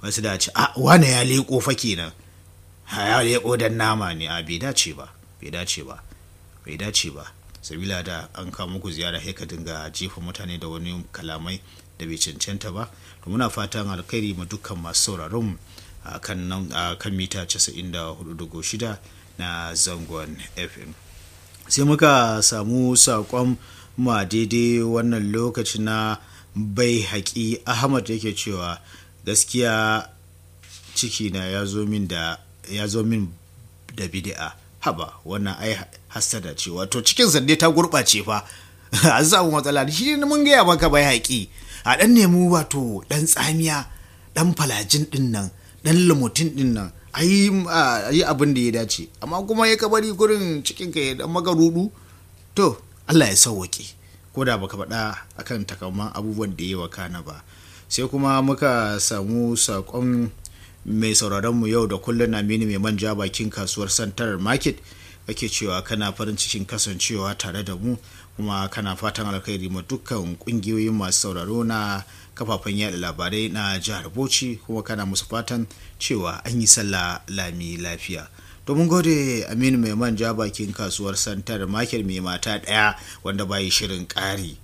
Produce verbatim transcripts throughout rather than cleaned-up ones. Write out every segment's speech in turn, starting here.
wasu da ce a wane ya leko fa kenan ya leko dan nama ne a bai dace ba bai dace ba bai dace ba sabila da an kawo muku ziyara sai ka dinga jefa mutane da wani kalamai da bai cancanta ba. To muna fatan alkhairi ma dukkan masu sauraron a kan nan a kan mita casa'in da hudu da shida na zangon F M. Sai muka samu sakon ma daidai wannan lokaci na bai haƙi Ahmad yake cewa gaskiya ciki na ya zo min da ya zo min da bid'a. Haba wannan ai hasada ce, wato cikin sande ta gurɓace fa an samu matsala. Shi mun gaya maka bai haƙi a ɗan nemi wato ɗan tsamiya ɗan falajin ɗin nan ɗan lamutin ɗin nan a yi abin da ya dace, amma kuma ya kabari gurin cikinka ya ɗan maka rudu. To Allah ya sauwaƙe, ko da baka faɗa akan takamman abubuwan da ya wakana ba. Sai kuma muka samu saƙon mai sauraron mu yau da kullum na mini mai manja bakin kasuwar Central Market kake cewa kana farin cikin kasancewa tare da mu, kuma kana fatan alkhairi ma dukkan kungiyoyin masu sauraro na kafafen yada labarai na jihar Bauchi, kuma kana musu fatan cewa an yi sallah lami lafiya. To mun gode Aminu mai manja bakin kasuwar Central Market mai mata daya wanda bai shirin ƙari.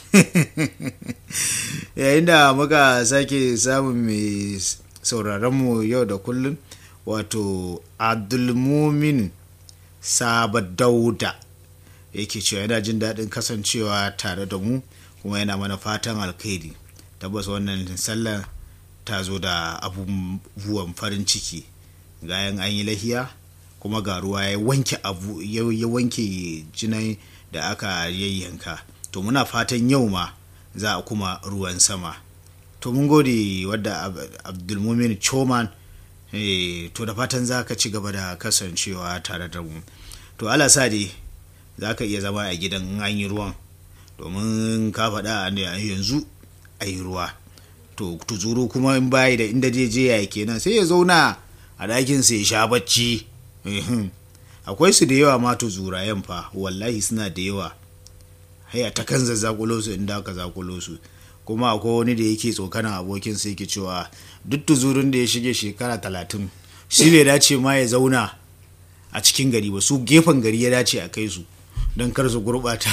Yayin da muka sake samun mai sauraronmu yau da kullum wato Abdulmumin Sabadauda yake cewa yana jin daɗin kasancewa tare da mu, kuma yana mana fatan alkhairi. Tabbas wannan sallar ta zo da abubuwan farin ciki, gayan an yi lahiya kuma ga ruwa ya wanke abu ya wanke jinai da aka yayyanka. To muna fatan yau ma za a kuma ruwan sama. To mun gode wadda Abdulmumin Choman, eh, to da fatan za ka ci gaba da kasancewa tare da mu. To Allah sa dai za ka iya zama a gidan an yi ruwan, domin ka faɗa a yanzu a yi ruwa. To tuzuru kuma in bayi da inda je je ya kenan sai ya zauna a ɗakin sai ya sha bacci. Akwai su da yawa ma tuzurayen fa, wallahi suna da yawa. Haya ta kan zazzakulo su inda aka zakulo su. Kuma akwai wani da yake tsokanan abokin sai yake cewa duk tuzurin da ya shige shekara talatin shi bai dace ma ya zauna a cikin gari ba, su gefen gari ya dace a kai su don kar su gurɓata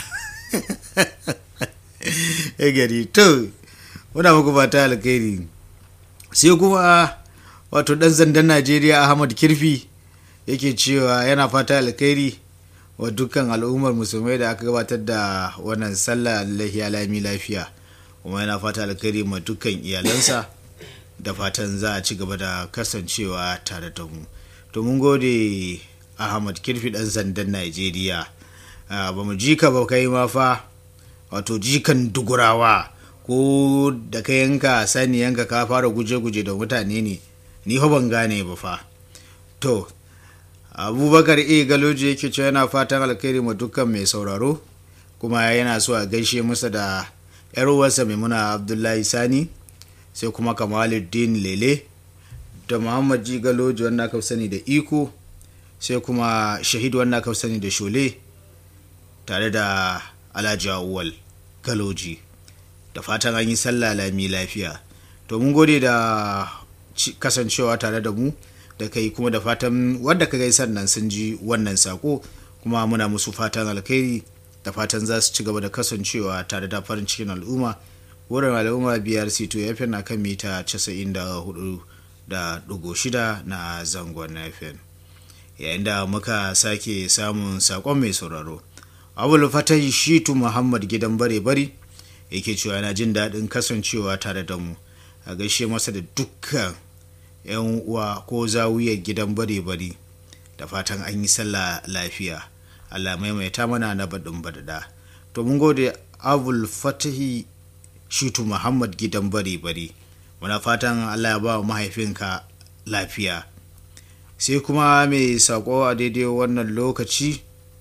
ya gari. To muna muku fata alkhairi. Sai kuma wato ɗan zandan Najeriya Ahmad Kirfi yake cewa yana fata alkhairi wa dukkan al'ummar musulmai da aka gabatar da wannan sallah lahiya lami lafiya, kuma yana fata alkhairi ma dukkan iyalansa da fatan za a ci gaba da kasancewa tare da mu. To mun gode Ahmad Kirfi ɗan sandan Najeriya. ba mu jika ba kai ma fa, wato jikan dugurawa ko da ka yanka saniyanka ka fara guje-guje da mutane ne, ni fa ban gane ba fa. To Abubakar A Galoji yake cewa yana fatan alkhairi ma dukkan mai sauraro, kuma yana so a gaishe masa da yar uwarsa Maimuna Abdullahi Sani, sai kuma Kamaluddin Lele da Muhammad Ji Galoji wanda aka sani da Iko, sai kuma Shahid wanda aka sani da Shole, tare da Alhaji Awwal Galoji. Da fatan an yi sallah lami lafiya. To mun gode da kasancewa tare da mu da kai, kuma da fatan wanda ka gaisar nan sun ji wannan sako, kuma muna musu fatan alkhairi da fatan za su ci gaba da kasancewa tare da farin cikin al'umma. Wurin al'umma biyar sito F M na kan mita casa'in da hudu da ɗigo shida na zangon F M. Yayin da muka sake samun sakon mai sauraro, Abul Fatahi Shitu Muhammad gidan bare bari yake cewa yana jin daɗin kasancewa tare da mu, a gaishe masa da dukkan yan uwa ko zawiyar gidan bare bari, da fatan an yi sallah lafiya. Allah maimaita mana na baɗin baɗaɗa. To mun gode Abul Fatahi Shitu Muhammad gidan bare bari, muna fatan Allah ya ba wa mahaifinka lafiya. Sai kuma mai sako a daidai wannan lokaci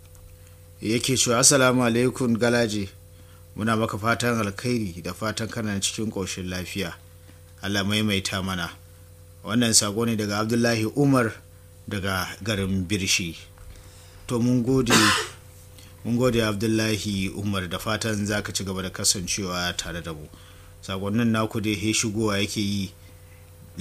yake cewa assalamu alaikum Galaje, muna maka fatan alkhairi da fatan kana cikin ƙoshin lafiya. Allah maimaita mana. Wannan sako ne daga Abdullahi Umar daga garin Birshi. To mun gode mun gode Abdullahi Umar, da fatan zaka ci gaba da kasancewa tare da mu. Sakonnin naku dai he shigowa yake yi